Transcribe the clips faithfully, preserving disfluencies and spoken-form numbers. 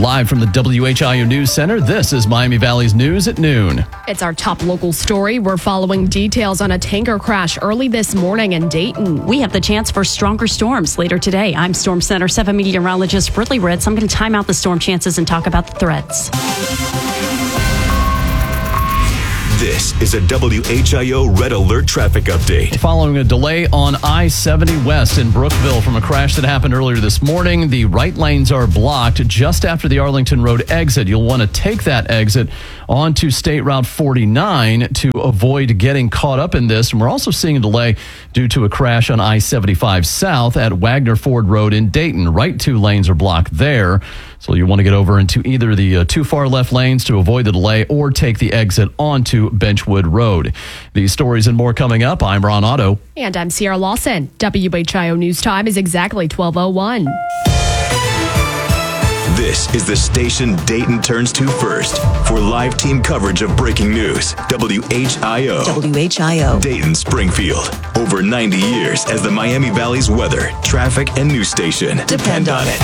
Live from the W H I O News Center, this is Miami Valley's News at noon. It's our top local story. We're following details on a tanker crash early this morning in Dayton. We have the chance for stronger storms later today. I'm Storm Center seven meteorologist Britley Ritz. I'm going to time out the storm chances and talk about the threats. This is a W H I O Red Alert traffic update. Following a delay on I seventy West in Brookville from a crash that happened earlier this morning, the right lanes are blocked just after the Arlington Road exit. You'll want to take that exit onto State Route forty-nine to avoid getting caught up in this. And we're also seeing a delay due to a crash on I seventy-five South at Wagner Ford Road in Dayton. Right two lanes are blocked there. So you want to get over into either the uh, two far left lanes to avoid the delay or take the exit onto Benchwood Road. These stories and more coming up. I'm Ron Otto. And I'm Sierra Lawson. W H I O News Time is exactly twelve oh one. This is the station Dayton turns to first for live team coverage of breaking news. W H I O. W H I O. Dayton Springfield. Over ninety years as the Miami Valley's weather, traffic, and news station. Depend on it.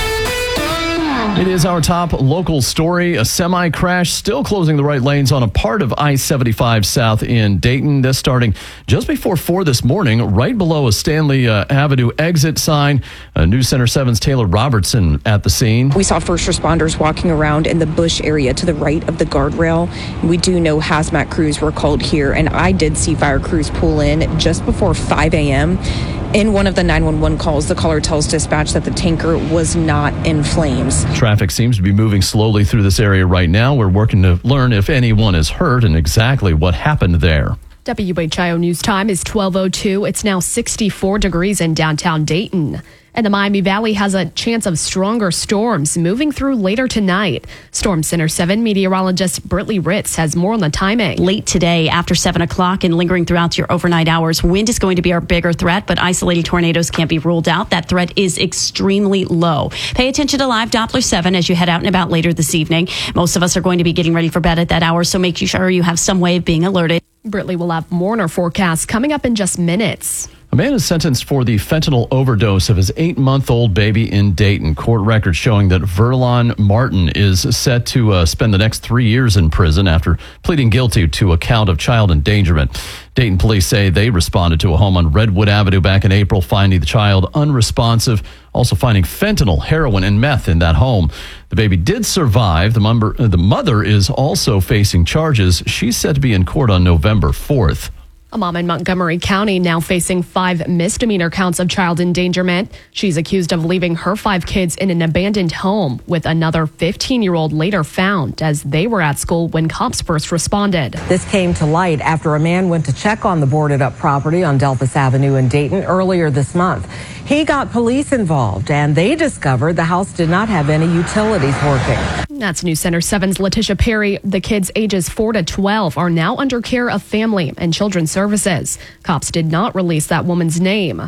It is our top local story. A semi crash still closing the right lanes on a part of I seventy-five South in Dayton. This starting just before four this morning, right below a Stanley uh, Avenue exit sign. Uh, News Center seven's Taylor Robertson at the scene. We saw first responders walking around in the bush area to the right of the guardrail. We do know hazmat crews were called here, and I did see fire crews pull in just before five a.m. In one of the nine one one calls, the caller tells dispatch that the tanker was not in flames. Traffic seems to be moving slowly through this area right now. We're working to learn if anyone is hurt and exactly what happened there. W H I O News Time is twelve oh two. It's now sixty-four degrees in downtown Dayton. And the Miami Valley has a chance of stronger storms moving through later tonight. Storm Center seven meteorologist Britley Ritz has more on the timing. Late today after seven o'clock and lingering throughout your overnight hours, wind is going to be our bigger threat, but isolated tornadoes can't be ruled out. That threat is extremely low. Pay attention to Live Doppler seven as you head out and about later this evening. Most of us are going to be getting ready for bed at that hour, so make sure you have some way of being alerted. Britley will have more on our forecast coming up in just minutes. A man is sentenced for the fentanyl overdose of his eight-month-old baby in Dayton. Court records showing that Verlon Martin is set to uh, spend the next three years in prison after pleading guilty to a count of child endangerment. Dayton police say they responded to a home on Redwood Avenue back in April, finding the child unresponsive, also finding fentanyl, heroin, and meth in that home. The baby did survive. The, mumber, the mother is also facing charges. She's set to be in court on November fourth. A mom in Montgomery County now facing five misdemeanor counts of child endangerment. She's accused of leaving her five kids in an abandoned home, with another fifteen-year-old later found as they were at school when cops first responded. This came to light after a man went to check on the boarded-up property on Delphus Avenue in Dayton earlier this month. He got police involved, and they discovered the house did not have any utilities working. That's News Center seven's Letitia Perry. The kids ages four to twelve are now under care of Family and Children's Services. Cops did not release that woman's name.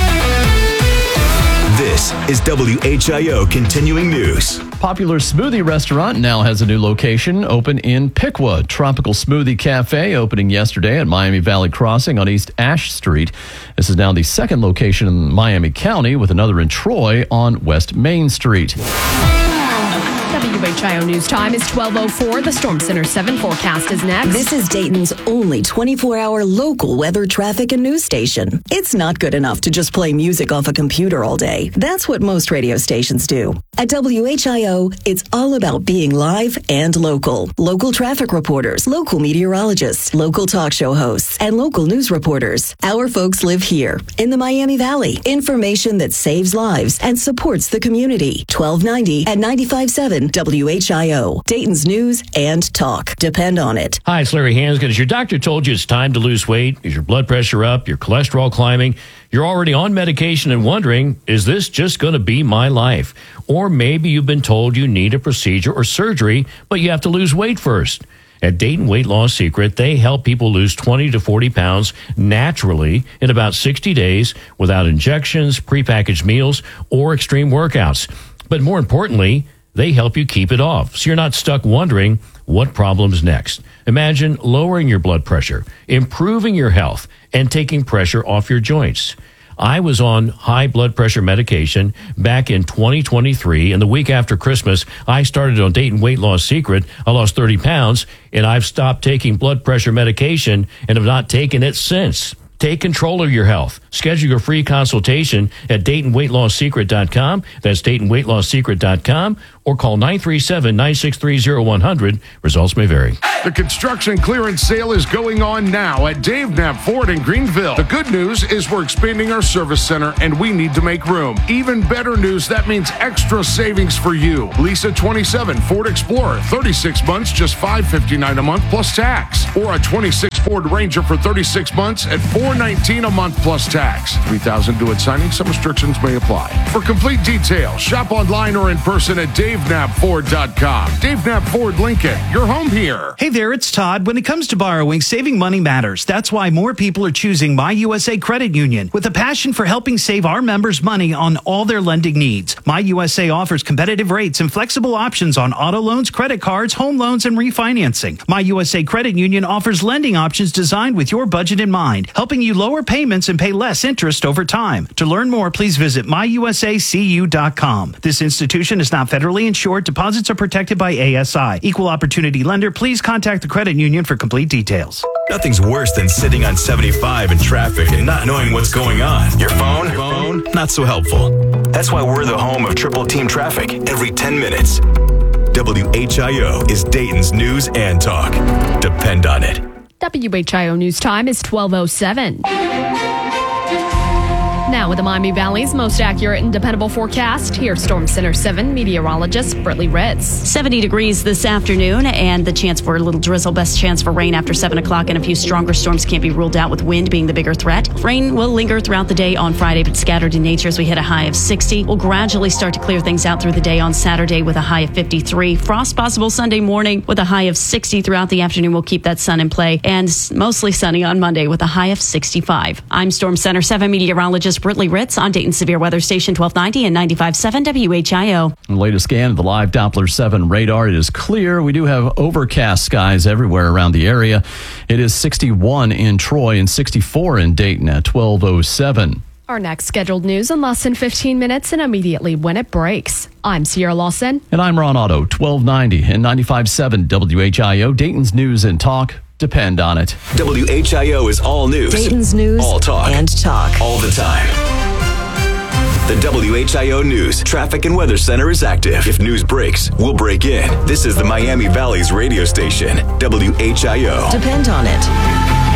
This is W H I O Continuing News. Popular smoothie restaurant now has a new location open in Piqua. Tropical Smoothie Cafe opening yesterday at Miami Valley Crossing on East Ash Street. This is now the second location in Miami County, with another in Troy on West Main Street. W H I O News Time is twelve oh four. The Storm Center seven forecast is next. This is Dayton's only twenty-four hour local weather, traffic, and news station. It's not good enough to just play music off a computer all day. That's what most radio stations do. At W H I O, it's all about being live and local. Local traffic reporters, local meteorologists, local talk show hosts, and local news reporters. Our folks live here in the Miami Valley. Information that saves lives and supports the community. twelve ninety and ninety-five point seven W H I O, Dayton's news and talk. Depend on it. Hi, it's Larry Hansgen. As your doctor told you it's time to lose weight, is your blood pressure up, your cholesterol climbing, you're already on medication and wondering, is this just going to be my life? Or maybe you've been told you need a procedure or surgery, but you have to lose weight first. At Dayton Weight Loss Secret, they help people lose twenty to forty pounds naturally in about sixty days without injections, prepackaged meals, or extreme workouts. But more importantly, they help you keep it off, so you're not stuck wondering what problem's next. Imagine lowering your blood pressure, improving your health, and taking pressure off your joints. I was on high blood pressure medication back in twenty twenty-three, and the week after Christmas, I started on Dayton Weight Loss Secret. I lost thirty pounds, and I've stopped taking blood pressure medication and have not taken it since. Take control of your health. Schedule your free consultation at Dayton Weight Loss Secret dot com. That's Dayton Weight Loss Secret dot com, or call nine three seven, nine six three, zero one hundred. Results may vary. The construction clearance sale is going on now at Dave Knapp Ford in Greenville. The good news is we're expanding our service center and we need to make room. Even better news, that means extra savings for you. Lisa twenty-seven Ford Explorer, thirty-six months, just five hundred fifty-nine dollars a month plus tax. Or a twenty-six Ford Ranger for thirty-six months at four hundred nineteen dollars a month plus tax. three thousand dollars due at signing. Some restrictions may apply. For complete details, shop online or in person at Dave Knapp Ford dot com. Dave Knapp Ford Lincoln, your home here. Hey there, it's Todd. When it comes to borrowing, saving money matters. That's why more people are choosing My U S A Credit Union. With a passion for helping save our members money on all their lending needs, My U S A offers competitive rates and flexible options on auto loans, credit cards, home loans, and refinancing. My U S A Credit Union offers lending options designed with your budget in mind, helping you lower payments and pay less interest over time. To learn more, please visit my u s a c u dot com. This institution is not federally insured. Deposits are protected by A S I. Equal opportunity lender. Please contact the credit union for complete details. Nothing's worse than sitting on seventy-five in traffic and not knowing what's going on. Your phone? Your phone? Not so helpful. That's why we're the home of Triple Team Traffic every ten minutes. W H I O is Dayton's news and talk. Depend on it. W H I O News Time is twelve oh seven. Now with the Miami Valley's most accurate and dependable forecast, here's Storm Center seven meteorologist Britley Ritz. seventy degrees this afternoon, and the chance for a little drizzle. Best chance for rain after seven o'clock, and a few stronger storms can't be ruled out, with wind being the bigger threat. Rain will linger throughout the day on Friday, but scattered in nature as we hit a high of sixty. We'll gradually start to clear things out through the day on Saturday with a high of fifty-three. Frost possible Sunday morning with a high of sixty. Throughout the afternoon, we'll keep that sun in play, and mostly sunny on Monday with a high of sixty-five. I'm Storm Center seven meteorologist Britley Ritz on Dayton Severe Weather Station twelve ninety and ninety-five point seven W H I O. The latest scan of the live Doppler seven radar. It is clear. We do have overcast skies everywhere around the area. It is sixty-one in Troy and sixty-four in Dayton at twelve oh seven. Our next scheduled news in less than fifteen minutes and immediately when it breaks. I'm Sierra Lawson. And I'm Ron Otto, twelve ninety and ninety-five point seven W H I O. Dayton's news and talk. Depend on it. W H I O is all news. Dayton's news all talk. and talk. All the time. The W H I O News Traffic and Weather Center is active. If news breaks, we'll break in. This is the Miami Valley's radio station, W H I O. Depend on it.